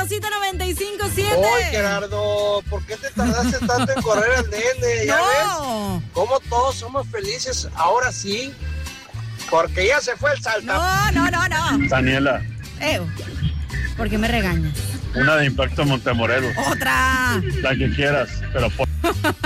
Sabrosita 95.7. Oye, Gerardo, ¿por qué te tardaste tanto en correr al nene? ¿Ya ves? ¿Cómo todos somos felices ahora sí? Porque ya se fue el salta. No. Daniela, ¿Por qué me regañas? una de Impacto Montemorelos. ¡Otra! La que quieras, pero